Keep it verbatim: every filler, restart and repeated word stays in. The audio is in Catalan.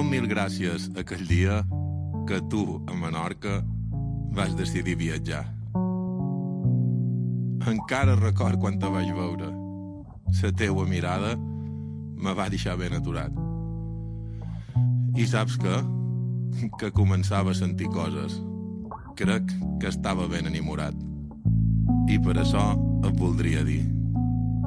mil gràcies aquell dia que tu, a Menorca, vas decidir viatjar. Encara record quan te vaig veure. La teua mirada me va deixar ben aturat. I saps què? Que començava a sentir coses. Crec que estava ben enamorat. I per això et voldria dir...